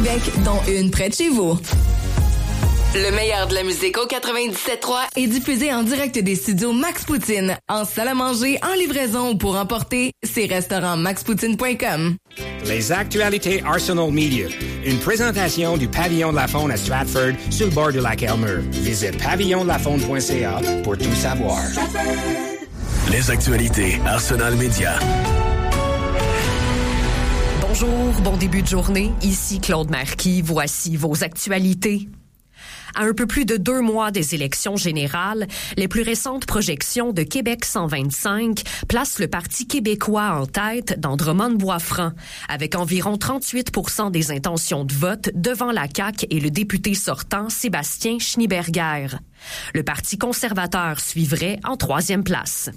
Québec, dont une près de chez vous. Le meilleur de la musique au 97.3 est diffusé en direct des studios Max Poutine, en salle à manger, en livraison ou pour emporter, c'est restaurant maxpoutine.com. Les actualités Arsenal Media. Une présentation du Pavillon de la Faune à Stratford, sur le bord du lac Elmer. Visite pavillondelafaune.ca pour tout savoir. Les actualités Arsenal Media. Bonjour, bon début de journée. Ici Claude Marquis. Voici vos actualités. À un peu plus de 2 mois des élections générales, les plus récentes projections de Québec 125 placent le Parti québécois en tête dans Drummond-Bois-Franc, avec environ 38% des intentions de vote devant la CAQ et le député sortant Sébastien Schneeberger. Le Parti conservateur suivrait en 3e place.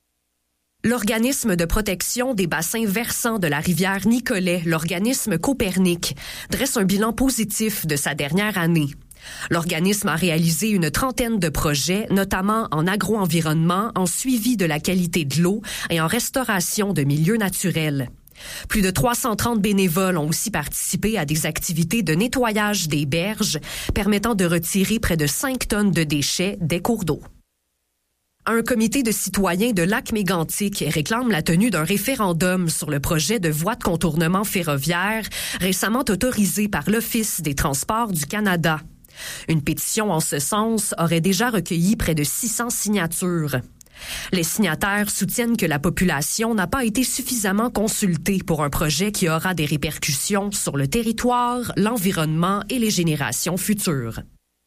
L'organisme de protection des bassins versants de la rivière Nicolet, l'organisme Copernic, dresse un bilan positif de sa dernière année. L'organisme a réalisé une 30aine de projets, notamment en agro-environnement, en suivi de la qualité de l'eau et en restauration de milieux naturels. Plus de 330 bénévoles ont aussi participé à des activités de nettoyage des berges, permettant de retirer près de 5 tonnes de déchets des cours d'eau. Un comité de citoyens de Lac-Mégantic réclame la tenue d'un référendum sur le projet de voie de contournement ferroviaire récemment autorisé par l'Office des transports du Canada. Une pétition en ce sens aurait déjà recueilli près de 600 signatures. Les signataires soutiennent que la population n'a pas été suffisamment consultée pour un projet qui aura des répercussions sur le territoire, l'environnement et les générations futures.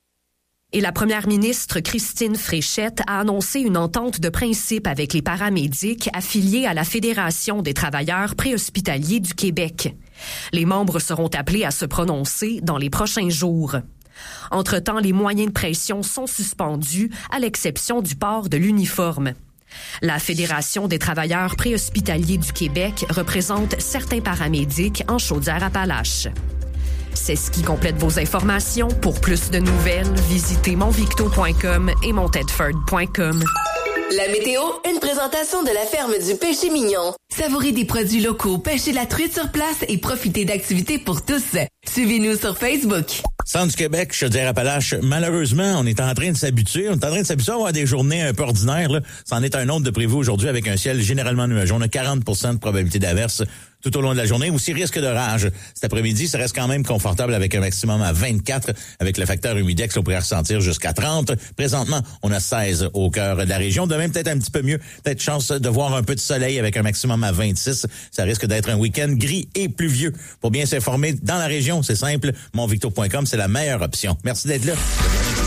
Et la première ministre Christine Fréchette a annoncé une entente de principe avec les paramédics affiliés à la Fédération des travailleurs préhospitaliers du Québec. Les membres seront appelés à se prononcer dans les prochains jours. Entre-temps, les moyens de pression sont suspendus, à l'exception du port de l'uniforme. La Fédération des travailleurs préhospitaliers du Québec représente certains paramédics en Chaudière-Appalaches. C'est ce qui complète vos informations. Pour plus de nouvelles, visitez monvicto.com et montedford.com. La météo, une présentation de la ferme du Péché Mignon. Savourez des produits locaux, pêchez la truite sur place et profitez d'activités pour tous. Suivez-nous sur Facebook. Centre du Québec, Chaudière-Appalaches, malheureusement, on est en train de s'habituer. On est en train de s'habituer à avoir des journées un peu ordinaires. Là. C'en est un autre de prévu aujourd'hui avec un ciel généralement nuageux. On a 40% de probabilité d'averse tout au long de la journée. Aussi risque d'orage. Cet après-midi, ça reste quand même confortable avec un maximum à 24. Avec le facteur humidex, on pourrait ressentir jusqu'à 30. Présentement, on a 16 au cœur de la région. Demain, peut-être un petit peu mieux. Peut-être chance de voir un peu de soleil avec un maximum à 26. Ça risque d'être un week-end gris et pluvieux. Pour bien s'informer dans la région, c'est simple. Monvicto.com, c'est la meilleure option. Merci d'être là.